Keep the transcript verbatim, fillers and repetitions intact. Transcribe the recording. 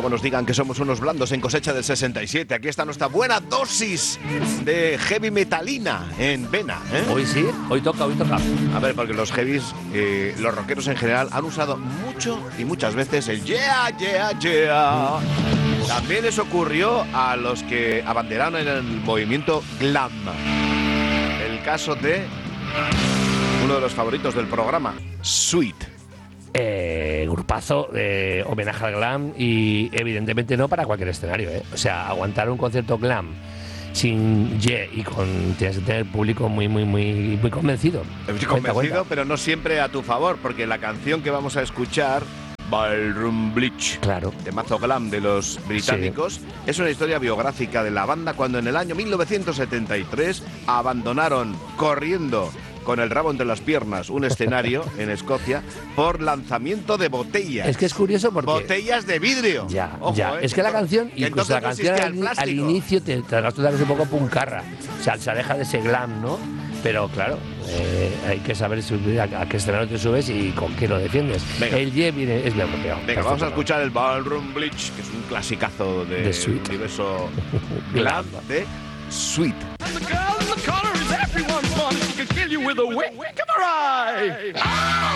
luego nos digan que somos unos blandos en Cosecha del sesenta y siete. Aquí está nuestra buena dosis de heavy metalina en vena, ¿eh? Hoy sí, hoy toca, hoy toca. A ver, porque los heavies, eh, los rockeros en general, han usado mucho y muchas veces el yeah, yeah, yeah. También les ocurrió a los que abanderaron en el movimiento glam. El caso de uno de los favoritos del programa, Sweet. Eh, grupazo, eh, homenaje al glam y evidentemente no para cualquier escenario, ¿eh? O sea, aguantar un concierto glam sin yeah y con tienes que tener público muy muy muy muy convencido. Estoy Cuenta, convencido, cuenta. pero no siempre a tu favor, porque la canción que vamos a escuchar, Ballroom Bleach, Claro. de mazo glam de los británicos, sí. Es una historia biográfica de la banda cuando en el año mil novecientos setenta y tres abandonaron corriendo con el rabo entre las piernas un escenario en Escocia por lanzamiento de botellas. Es que es curioso porque... Botellas de vidrio. Ya, Ojo, ya. ¿eh? Es que la canción, Que incluso la no canción existía al, al inicio te, te das cuenta que es un poco puncarra. O sea, se aleja de ese glam, ¿no? Pero claro, eh, hay que saber subir a, a qué escenario te subes y con qué lo defiendes. Venga. El yeah viene, es bien europeo. Venga, vamos a escuchar el Ballroom Bleach, que es un clasicazo de, de Sweet. universo glam de Sweet. With a wink of her eye.